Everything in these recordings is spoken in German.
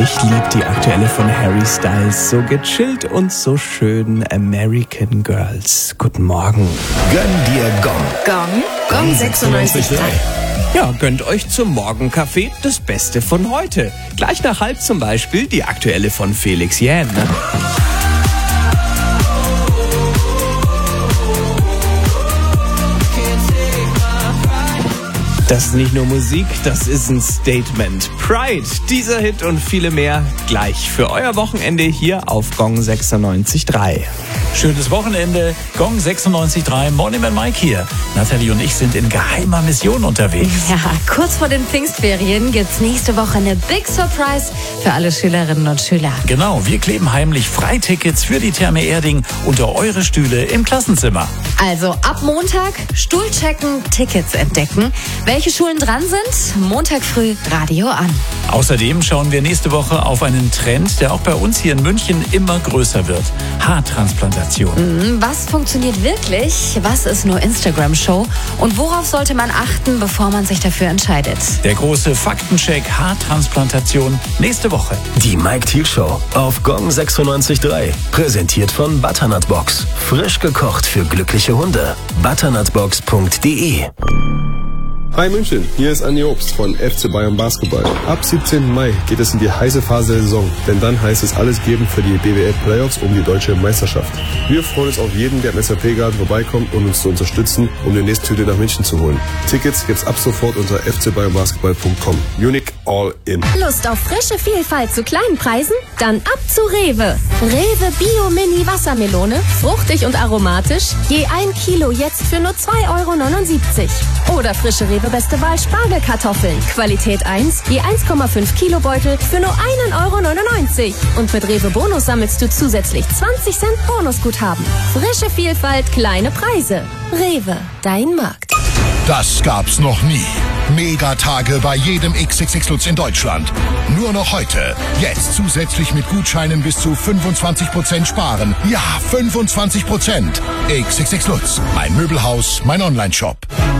Ich liebe die aktuelle von Harry Styles. So gechillt und so schön. American Girls. Guten Morgen. Gönn dir Gong. Gong 96.3. Ja, gönnt euch zum Morgenkaffee das Beste von heute. Gleich nach 12 zum Beispiel die aktuelle von Felix Jähn. Das ist nicht nur Musik, das ist ein Statement. Pride, dieser Hit und viele mehr gleich für euer Wochenende hier auf Gong 96.3. Schönes Wochenende, Gong 96.3, Morning Man Mike hier. Nathalie und ich sind in geheimer Mission unterwegs. Ja, kurz vor den Pfingstferien gibt's nächste Woche eine Big Surprise für alle Schülerinnen und Schüler. Genau, wir kleben heimlich Freitickets für die Therme Erding unter eure Stühle im Klassenzimmer. Also ab Montag Stuhl checken, Tickets entdecken. Welche Schulen dran sind? Montag früh Radio an. Außerdem schauen wir nächste Woche auf einen Trend, der auch bei uns hier in München immer größer wird. Haartransplantation. Was funktioniert wirklich? Was ist nur Instagram-Show? Und worauf sollte man achten, bevor man sich dafür entscheidet? Der große Faktencheck Haartransplantation nächste Woche. Die Mike Thiel Show auf Gong 96.3. Präsentiert von Butternut Box. Frisch gekocht für glückliche Hunde. butternutbox.de. Hi München, hier ist Andi Obst von FC Bayern Basketball. Ab 17. Mai geht es in die heiße Phase der Saison, denn dann heißt es alles geben für die BWL Playoffs um die deutsche Meisterschaft. Wir freuen uns auf jeden, der im SAP-Garten vorbeikommt und uns zu unterstützen, um die nächste Tüte nach München zu holen. Tickets gibt's ab sofort unter fcbayernbasketball.com. Munich All In. Lust auf frische Vielfalt zu kleinen Preisen? Dann ab zu Rewe. Rewe Bio Mini Wassermelone, fruchtig und aromatisch, je 1 Kilo jetzt für nur 2,79 €. Oder frische Rewe Beste Wahl Spargelkartoffeln. Qualität 1, je 1,5 Kilo Beutel für nur 1,99 €. Und mit Rewe Bonus sammelst du zusätzlich 20 Cent Bonusguthaben. Frische Vielfalt, kleine Preise. Rewe, dein Markt. Das gab's noch nie. Megatage bei jedem XXX Lutz in Deutschland. Nur noch heute. Jetzt zusätzlich mit Gutscheinen bis zu 25% sparen. Ja, 25%. XXX Lutz. Mein Möbelhaus, mein Onlineshop.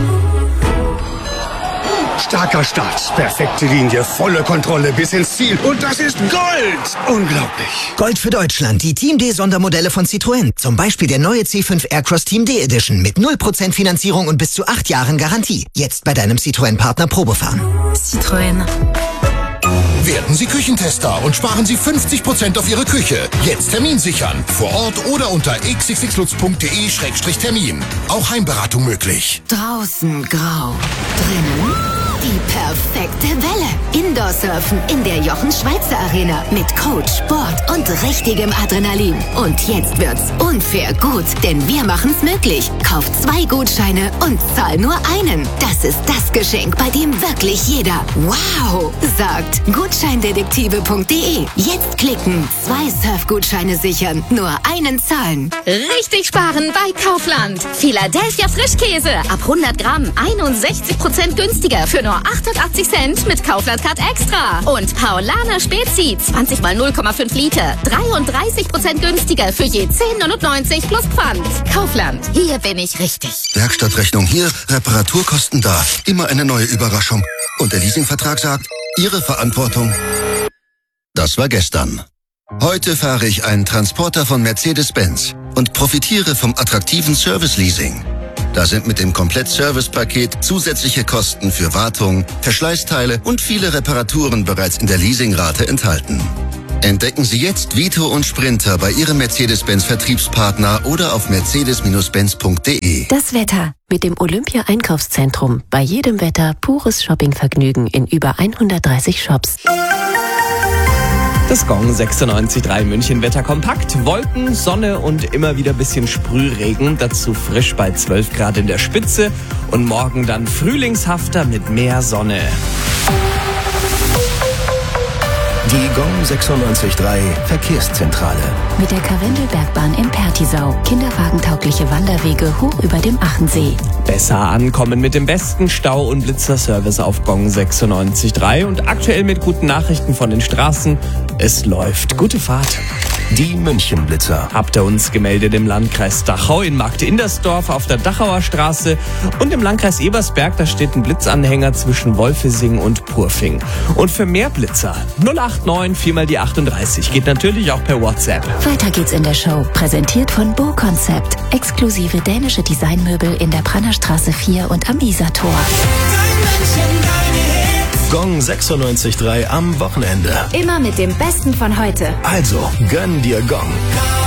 Starker Start, perfekte Linie, volle Kontrolle bis ins Ziel. Und das ist Gold! Unglaublich. Gold für Deutschland, die Team D Sondermodelle von Citroën. Zum Beispiel der neue C5 Aircross Team D Edition mit 0% Finanzierung und bis zu 8 Jahren Garantie. Jetzt bei deinem Citroën-Partner Probefahren. Citroën. Werden Sie Küchentester und sparen Sie 50% auf Ihre Küche. Jetzt Termin sichern. Vor Ort oder unter xxxlutz.de/termin. Auch Heimberatung möglich. Draußen grau, drinnen die perfekte Welle. Indoor-Surfen in der Jochen-Schweizer Arena mit Coach, Sport und richtigem Adrenalin. Und jetzt wird's unfair gut, denn wir machen's möglich. Kauft 2 Gutscheine und zahl nur einen. Das ist das Geschenk, bei dem wirklich jeder wow sagt. Gutscheindetektive.de. Jetzt klicken, 2 Surfgutscheine sichern, nur einen zahlen. Richtig sparen bei Kaufland. Philadelphia Frischkäse ab 100 Gramm 61% günstiger für nur 88 Cent mit Kaufland-Card Extra. Und Paulaner Spezi 20 mal 0,5 Liter 33% günstiger für je 10,99 plus Pfand. Kaufland, hier bin ich richtig. Werkstattrechnung hier, Reparaturkosten da. Immer eine neue Überraschung. Und der Leasingvertrag sagt, Ihre Verantwortung. Das war gestern. Heute fahre ich einen Transporter von Mercedes-Benz und profitiere vom attraktiven Service-Leasing. Da sind mit dem Komplett-Service-Paket zusätzliche Kosten für Wartung, Verschleißteile und viele Reparaturen bereits in der Leasingrate enthalten. Entdecken Sie jetzt Vito und Sprinter bei Ihrem Mercedes-Benz-Vertriebspartner oder auf mercedes-benz.de. Das Wetter mit dem Olympia-Einkaufszentrum. Bei jedem Wetter pures Shoppingvergnügen in über 130 Shops. Das Gong 96.3 München Wetter kompakt. Wolken, Sonne und immer wieder bisschen Sprühregen. Dazu frisch bei 12 Grad in der Spitze. Und morgen dann frühlingshafter mit mehr Sonne. Die Gong 96.3 Verkehrszentrale. Mit der Karwendelbergbahn in Pertisau. Kinderwagentaugliche Wanderwege hoch über dem Achensee. Besser ankommen mit dem besten Stau- und Blitzerservice auf Gong 96.3 und aktuell mit guten Nachrichten von den Straßen. Es läuft. Gute Fahrt. Die Münchenblitzer. Habt ihr uns gemeldet im Landkreis Dachau, in Markt-Indersdorf auf der Dachauer Straße, und im Landkreis Ebersberg, da steht ein Blitzanhänger zwischen Wolfesing und Purfing. Und für mehr Blitzer 089 4 die 38. Geht natürlich auch per WhatsApp. Weiter geht's in der Show. Präsentiert von Bo Concept. Exklusive dänische Designmöbel in der Brannerstraße 4 und am Isartor. Gong 96.3 am Wochenende. Immer mit dem Besten von heute. Also, gönn dir Gong.